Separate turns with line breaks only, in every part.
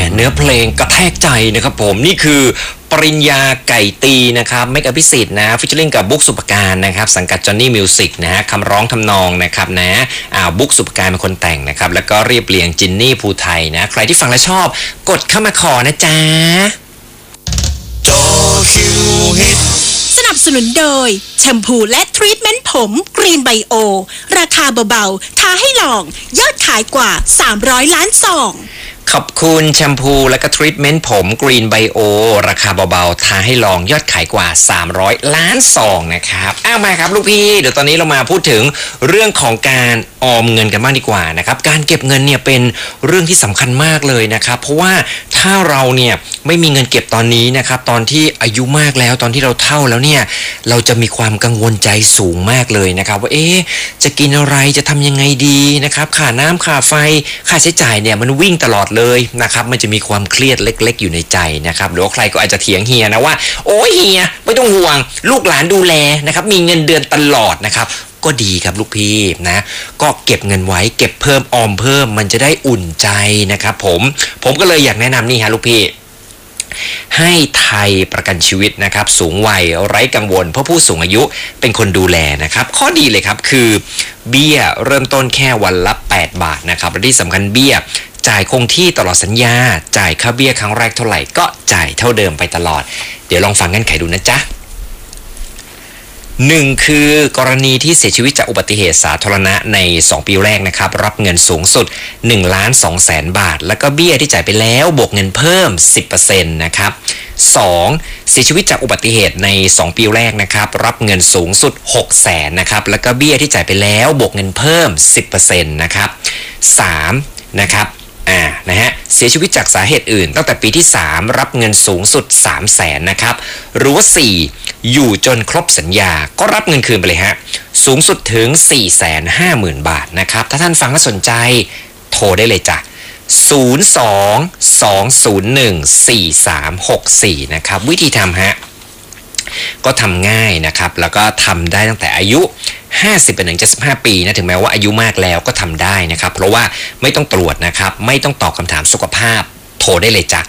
เนื้อเพลงกระแทกใจนะครับผมนี่คือปริญญาไก่ตีนะครับเมกอภิสิทธิ์นะฟิชเชอร์ลิงกับบุ๊กสุปการนะครับสังกัดจอห์นนี่มิวสิกนะฮะคำร้องทำนองนะครับนะบุ๊กสุปการเป็นคนแต่งนะครับแล้วก็เรียบเรียงจินนี่ภูไทยนะใครที่ฟังและชอบกดเข้ามาขอนะจ๊ะ
จอคิวฮิต
สนับสนุนโดยแชมพูและทรีทเมนต์ผมกรีนไบโอราคาเบาๆทาให้ลองยอดขายกว่า300ล้านซอง
ขอบคุณแชมพูและก็ทรีทเมนต์ผมกรีนไบโอราคาเบาๆทาให้ลองยอดขายกว่า300ล้านซองนะครับมาครับลูกพี่เดี๋ยวตอนนี้เรามาพูดถึงเรื่องของการออมเงินกันบ้างดีกว่านะครับการเก็บเงินเนี่ยเป็นเรื่องที่สำคัญมากเลยนะครับเพราะว่าถ้าเราเนี่ยไม่มีเงินเก็บตอนนี้นะครับตอนที่อายุมากแล้วตอนที่เราเฒ่าแล้วเนี่ยเราจะมีความกังวลใจสูงมากเลยนะครับว่าจะกินอะไรจะทำยังไงดีนะครับค่าน้ำค่าไฟค่าใช้จ่ายเนี่ยมันวิ่งตลอดเลยนะครับมันจะมีความเครียดเล็กๆอยู่ในใจนะครับหรือว่าใครก็อาจจะเถียงเฮียนะว่าโอ้ยเฮียไม่ต้องห่วงลูกหลานดูแลนะครับมีเงินเดือนตลอดนะครับก็ดีครับลูกพี่นะก็เก็บเงินไว้เก็บเพิ่มออมเพิ่มมันจะได้อุ่นใจนะครับผมก็เลยอยากแนะนำนี่ฮะลูกพี่ให้ไทยประกันชีวิตนะครับสูงวัยไร้กังวลเพราะผู้สูงอายุเป็นคนดูแลนะครับข้อดีเลยครับคือเบี้ยเริ่มต้นแค่วันละ8 บาทนะครับและที่สำคัญเบี้ยจ่ายคงที่ตลอดสัญญาจ่ายค่าเบี้ยครั้งแรกเท่าไหร่ก็จ่ายเท่าเดิมไปตลอดเดี๋ยวลองฟังเงื่อนไขดูนะจ๊ะ1คือกรณีที่เสียชีวิตจากอุบัติเหตุสาธารณะใน2ปีแรกนะครับรับเงินสูงสุด 1,200,000 บาทแล้วก็เบี้ยที่จ่ายไปแล้วบวกเงินเพิ่ม 10% นะครับ2เสียชีวิตจากอุบัติเหตุใน2ปีแรกนะครับรับเงินสูงสุด 600,000 นะครับแล้วก็เบี้ยที่จ่ายไปแล้วบวกเงินเพิ่ม 10% นะครับ3นะครับนะฮะเสียชีวิตจากสาเหตุอื่นตั้งแต่ปีที่3รับเงินสูงสุด 300,000 นะครับหรือว่า4อยู่จนครบสัญญาก็รับเงินคืนไปเลยฮะสูงสุดถึง 450,000 บาทนะครับถ้าท่านฟังแล้วสนใจโทรได้เลยจ้ะ02-201-4364นะครับวิธีทำฮะก็ทำง่ายนะครับแล้วก็ทำได้ตั้งแต่อายุ50ไปถึง75ปีนะถึงแม้ว่าอายุมากแล้วก็ทำได้นะครับเพราะว่าไม่ต้องตรวจนะครับไม่ต้องตอบคำถามสุขภาพโทรได้เลยจ้ะ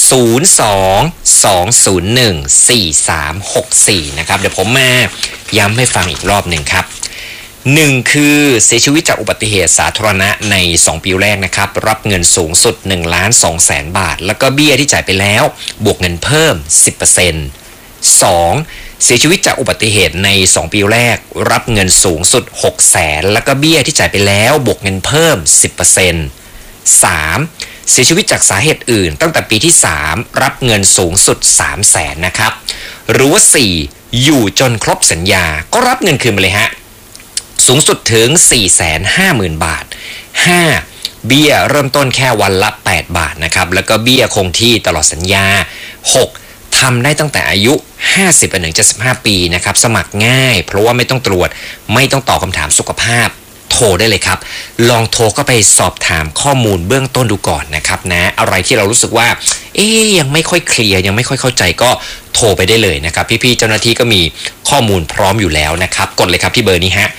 02-201-4364นะครับเดี๋ยวผมมาย้ำให้ฟังอีกรอบหนึ่งครับ1คือเสียชีวิตจากอุบัติเหตุสาธารณะใน2ปีแรกนะครับรับเงินสูงสุด 1,200,000 บาทแล้วก็เบี้ยที่จ่ายไปแล้วบวกเงินเพิ่ม 10% 2เสียชีวิตจากอุบัติเหตุใน2ปีแรกรับเงินสูงสุด 600,000 แล้วก็เบี้ยที่จ่ายไปแล้วบวกเงินเพิ่ม 10% 3เสียชีวิตจากสาเหตุอื่นตั้งแต่ปีที่3รับเงินสูงสุด 300,000 นะครับหรือว่า4อยู่จนครบสัญญาก็รับเงินคืนไปเลยฮะสูงสุดถึง 450,000 บาท 5เบี้ยเริ่มต้นแค่วันละ8 บาทนะครับแล้วก็เบี้ยคงที่ตลอดสัญญา6ทำได้ตั้งแต่อายุ50ไปถึง75ปีนะครับสมัครง่ายเพราะว่าไม่ต้องตรวจไม่ต้องตอบคำถามสุขภาพโทรได้เลยครับลองโทรก็ไปสอบถามข้อมูลเบื้องต้นดูก่อนนะครับนะอะไรที่เรารู้สึกว่ายังไม่ค่อยเคลียร์ยังไม่ค่อยเข้าใจก็โทรไปได้เลยนะครับพี่ๆเจ้าหน้าที่ก็มีข้อมูลพร้อมอยู่แล้วนะครับกดเลยครับที่เบอร์นี้ฮะ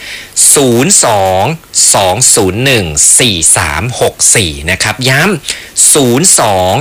02-201-4364นะครับย้ำ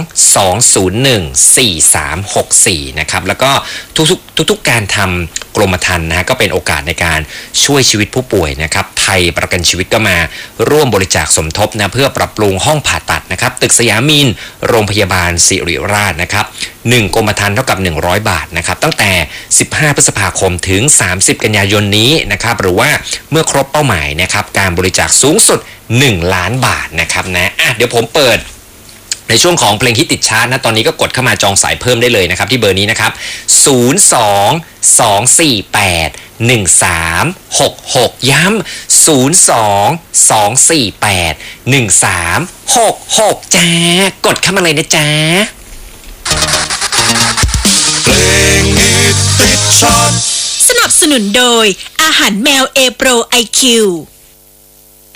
02-201-4364นะครับแล้วก็ทุกการทำกรมธรรม์นะก็เป็นโอกาสในการช่วยชีวิตผู้ป่วยนะครับไทยประกันชีวิตก็มาร่วมบริจาคสมทบนะเพื่อปรับปรุงห้องผ่าตัดนะครับตึกสยามินโรงพยาบาลศิริราชนะครับ1กรมธรรม์เท่ากับ100 บาทนะครับตั้งแต่15พฤษภาคมถึง30กันยายนนี้นะครับหรือว่าเมื่อครบเป้าหมายนะครับการบริจาคสูงสุด1 ล้านบาทนะครับนะเดี๋ยวผมเปิดในช่วงของเพลงฮิตติดชาร์ตนะตอนนี้ก็กดเข้ามาจองสายเพิ่มได้เลยนะครับที่เบอร์นี้นะครับ02-248-1366ย้ำ02-248-1366จ้ากดเข้ามาเลยนะจ๊ะ
เพลงฮิตติดชาร์ต
สนับสนุนโดยอาหารแมวเอโปรไอคิว